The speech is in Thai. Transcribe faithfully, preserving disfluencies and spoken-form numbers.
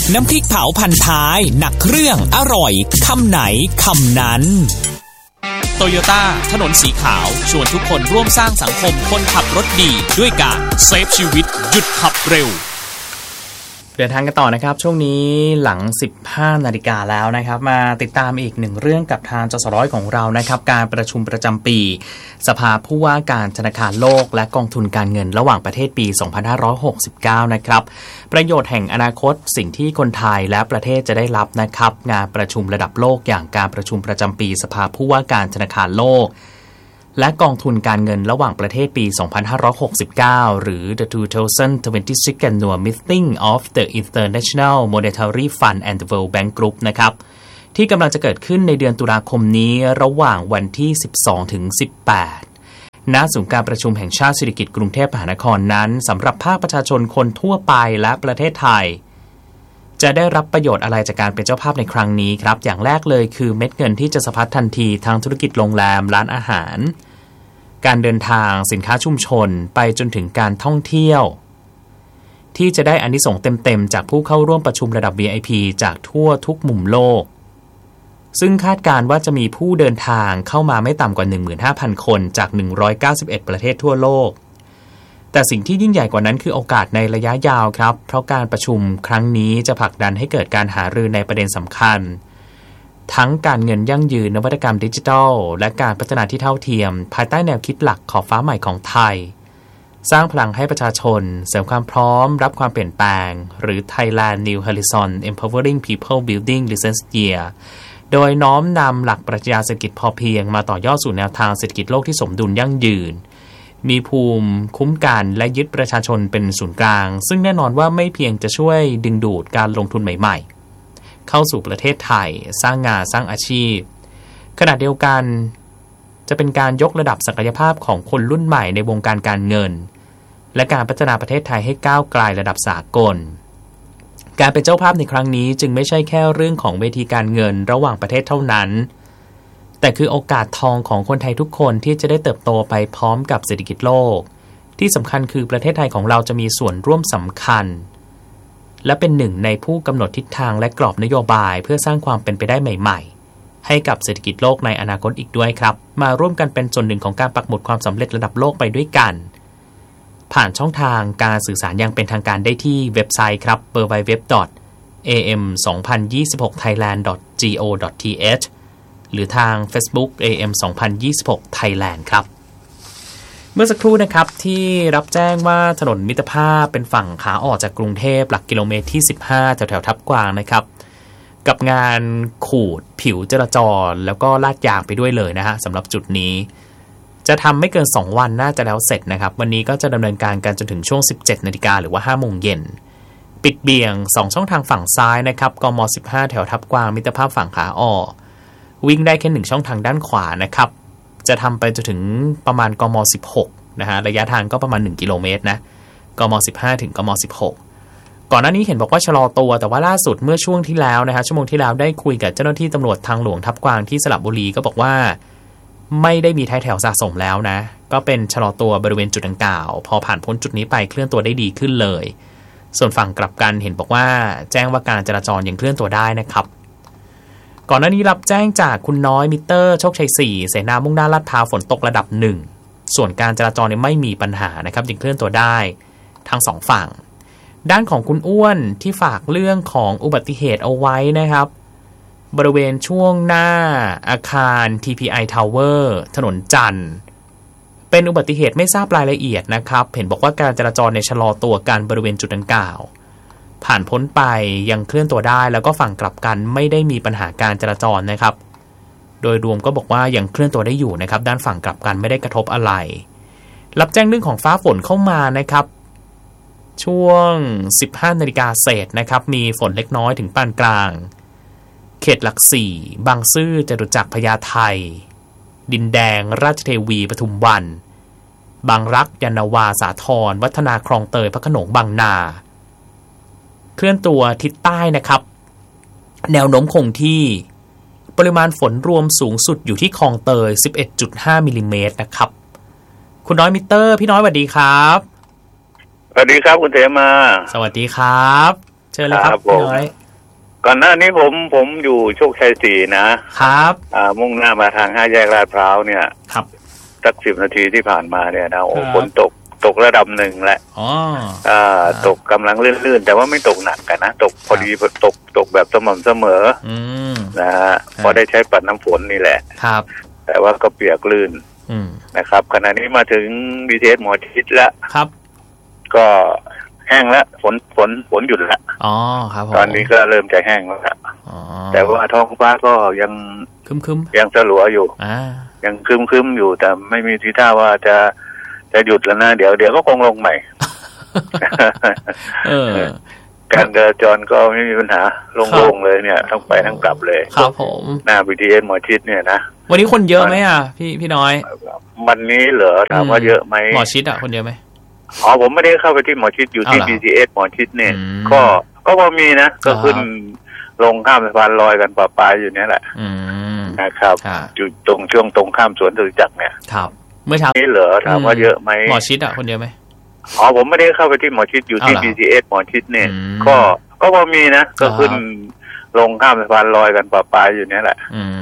น้ำพริกเผาพันท้ายหนักเครื่องอร่อยคำไหนคำนั้นโตโยต้าถนนสีขาวชวนทุกคนร่วมสร้างสังคมคนขับรถดีด้วยการเซฟชีวิตหยุดขับเร็วเดินทางกันต่อนะครับช่วงนี้หลัง สิบห้านาฬิกาแล้วนะครับมาติดตามอีกหนึ่งเรื่องกับทางจสร้อยของเรานะครับการประชุมประจำปีสภาผู้ว่าการธนาคารโลกและกองทุนการเงินระหว่างประเทศปีสองพันห้าร้อยหกสิบเก้านะครับประโยชน์แห่งอนาคตสิ่งที่คนไทยและประเทศจะได้รับนะครับงานประชุมระดับโลกอย่างการประชุมประจำปีสภาผู้ว่าการธนาคารโลกและกองทุนการเงินระหว่างประเทศปีสองพันห้าร้อยหกสิบเก้าหรือ The สองพันยี่สิบหก Annual Meeting of the International Monetary Fund and the World Bank Group นะครับที่กำลังจะเกิดขึ้นในเดือนตุลาคมนี้ระหว่างวันที่สิบสองถึงสิบแปดณศูนย์การประชุมแห่งชาติสิริกิติ์กรุงเทพมหานครนั้นสำหรับภาคประชาชนคนทั่วไปและประเทศไทยจะได้รับประโยชน์อะไรจากการเป็นเจ้าภาพในครั้งนี้ครับอย่างแรกเลยคือเม็ดเงินที่จะสะพัดทันทีทางธุรกิจโรงแรมร้านอาหารการเดินทางสินค้าชุมชนไปจนถึงการท่องเที่ยวที่จะได้อานิสงส์เต็มๆจากผู้เข้าร่วมประชุมระดับ วี ไอ พี จากทั่วทุกมุมโลกซึ่งคาดการณ์ว่าจะมีผู้เดินทางเข้ามาไม่ต่ำกว่า หนึ่งหมื่นห้าพัน คนจากหนึ่งร้อยเก้าสิบเอ็ดประเทศทั่วโลกแต่สิ่งที่ยิ่งใหญ่กว่านั้นคือโอกาสในระยะยาวครับเพราะการประชุมครั้งนี้จะผลักดันให้เกิดการหารือในประเด็นสำคัญทั้งการเงินยั่งยืนนวัตกรรมดิจิทัลและการพัฒนาที่เท่าเทียมภายใต้แนวคิดหลักขอบฟ้าใหม่ของไทยสร้างพลังให้ประชาชนเสริมความพร้อมรับความเปลี่ยนแปลงหรือ Thailand New Horizon Empowering People Building Resilience Year โดยน้อมนำหลักปรัชญาเศรษฐกิจพอเพียงมาต่อยอดสู่แนวทางเศรษฐกิจโลกที่สมดุลยั่งยืนมีภูมิคุ้มกันและยึดประชาชนเป็นศูนย์กลางซึ่งแน่นอนว่าไม่เพียงจะช่วยดึงดูดการลงทุนใหม่ๆเข้าสู่ประเทศไทยสร้างงานสร้างอาชีพขณะเดียวกันจะเป็นการยกระดับศักยภาพของคนรุ่นใหม่ในวงการการเงินและการพัฒนาประเทศไทยให้ก้าวไกลระดับสากลการเป็นเจ้าภาพในครั้งนี้จึงไม่ใช่แค่เรื่องของเวทีการเงินระหว่างประเทศเท่านั้นแต่คือโอกาสทองของคนไทยทุกคนที่จะได้เติบโตไปพร้อมกับเศรษฐกิจโลกที่สำคัญคือประเทศไทยของเราจะมีส่วนร่วมสำคัญและเป็นหนึ่งในผู้กำหนดทิศทางและกรอบนโยบายเพื่อสร้างความเป็นไปได้ใหม่ๆให้กับเศรษฐกิจโลกในอนาคตอีกด้วยครับมาร่วมกันเป็นส่วนหนึ่งของการปักหมุดความสำเร็จระดับโลกไปด้วยกันผ่านช่องทางการสื่อสารอย่างเป็นทางการได้ที่เว็บไซต์ครับ ดับเบิลยู ดับเบิลยู ดับเบิลยู ดอท เอ เอ็ม สองพันยี่สิบหก ไทยแลนด์ ดอท จี โอ ดอท ที เอช หรือทาง Facebook เอ เอ็ม สองพันยี่สิบหก Thailand ครับเมื่อสักครู่นะครับที่รับแจ้งว่าถนนมิตรภาพเป็นฝั่งขาออกจากกรุงเทพหลักกิโลเมตรที่สิบห้าแถวๆทับกวางนะครับกับงานขูดผิวจราจรแล้วก็ลาดยางไปด้วยเลยนะฮะสำหรับจุดนี้จะทำไม่เกินสองวันน่าจะแล้วเสร็จนะครับวันนี้ก็จะดำเนินการกันจนถึงช่วง สิบเจ็ดนาฬิกาหรือว่า ห้าโมงเย็นปิดเบี่ยงสองช่องทางฝั่งซ้ายนะครับกมสิบห้าแถวทับกวางมิตรภาพฝั่งขาออกวิ่งได้แค่หนึ่งช่องทางด้านขวานะครับจะทำไปจนถึงประมาณกมสิบหกนะฮะระยะทางก็ประมาณหนึ่งกิโลเมตรนะกมสิบห้าถึงกมสิบหกก่อนหน้านี้เห็นบอกว่าชะลอตัวแต่ว่าล่าสุดเมื่อช่วงที่แล้วนะฮะชั่วโมงที่แล้วได้คุยกับเจ้าหน้าที่ตำรวจทางหลวงทับกวางที่สระบุรีก็บอกว่าไม่ได้มีท้ายแถวสะสมแล้วนะก็เป็นชะลอตัวบริเวณจุดดังกล่าวพอผ่านพ้นจุดนี้ไปเคลื่อนตัวได้ดีขึ้นเลยส่วนฝั่งกลับกันเห็นบอกว่าแจ้งว่าการจราจรยังเคลื่อนตัวได้นะครับก่อนหน้านี้รับแจ้งจากคุณน้อยมิเตอร์โชคชัยสี่เสนามุ่งหน้าลาดพร้าวฝนตกระดับหนึ่งส่วนการจราจรเนี่ยไม่มีปัญหานะครับยังเคลื่อนตัวได้ทั้งสองฝั่งด้านของคุณอ้วนที่ฝากเรื่องของอุบัติเหตุเอาไว้นะครับบริเวณช่วงหน้าอาคาร ที พี ไอ Tower ถนนจันทร์เป็นอุบัติเหตุไม่ทราบรายละเอียดนะครับเห็นบอกว่าการจราจรในชะลอตัวกันบริเวณจุดดังกล่าวผ่านพ้นไปยังเคลื่อนตัวได้แล้วก็ฝั่งกลับกันไม่ได้มีปัญหาการจราจรนะครับโดยรวมก็บอกว่ายังเคลื่อนตัวได้อยู่นะครับด้านฝั่งกลับกันไม่ได้กระทบอะไรรับแจ้งเรื่องของฟ้าฝนเข้ามานะครับช่วง สิบห้านาฬิกาเศษนะครับมีฝนเล็กน้อยถึงปานกลางเขตหลักสี่บางซื่อจตุจักรพญาไทดินแดงราชเทวีปทุมวันบางรักยานนาวาสาทรวัฒนาคลองเตยพระโขนงบางนาเคลื่อนตัวทิศใต้นะครับแนวโน้มคงที่ปริมาณฝนรวมสูงสุดอยู่ที่คลองเตย สิบเอ็ดจุดห้า มิลลิเมตรนะครับคุณน้อยมิเตอร์พี่น้อยสวัสดีครับสวัสดีครับคุณเสมาสวัสดีครับเชิญเลยครับพี่น้อยก่อนหน้านี้ผมผมอยู่โชคชัยสี่นะครับอ่ามุ่งหน้ามาทางห้าแยกลาดพร้าวเนี่ยครับสักสิบนาทีที่ผ่านมาเนี่ยนะโอ้ฝนตกตกระดับหนึ่งแหละอ๋ออ่าตกกำลังลื่นๆแต่ว่าไม่ตกหนักกันนะตกพอดีตกตกแบบสม่ำเสมออืมนะฮะพอได้ใช้ปัดน้ำฝนนี่แหละครับแต่ว่าก็เปียกลื่นนะครับขณะนี้มาถึง บี ที เอส หมอชิดแล้วครับก็แห้งแล้วฝนฝนฝนหยุดแล้วอ๋อครับตอนนี้ก็เริ่มจะแห้งแล้วแต่ว่าท้องฟ้าก็ยังคึมๆยังสลัวอยู่ยังคึมๆอยู่แต่ไม่มีทีท่าว่าจะจะหยุดแล้วนะเดี๋ยวเดี๋ยวก็คงลงใหม่เออการจราจรก็ไม่มีปัญหาโล่งๆเลยเนี่ยทั้งไปทั้งกลับเลยครับผมหน้า บี ที เอส หมอชิดเนี่ยนะวันนี้คนเยอะไหมอ่ะพี่พี่น้อยวันนี้เหรอถามว่าเยอะไหมหมอชิดอ่ะคนเยอะไหมอ๋อผมไม่ได้เข้าไปที่หมอชิดอยู่ที่ บี ที เอส หมอชิดเนี่ยก็ก็พอมีนะก็ขึ้นลงข้ามสะพานลอยกันปะปายอยู่เนี่ยแหละนะครับอยู่ตรงช่วงตรงข้ามสวนจตุจักรเนี่ยครับเมื่อเช้านี้เหรอถามว่าเยอะไหมหมอชิดอ่ะคนเยอะไหมอ๋อผมไม่ได้เข้าไปที่หมอชิดอยู่ที่ บี ที เอส หมอชิดเนี่ยก็ก็พอมีนะก็ขึ้นลงข้ามสะพานลอยกันปะปายอยู่เนี่ยแหละ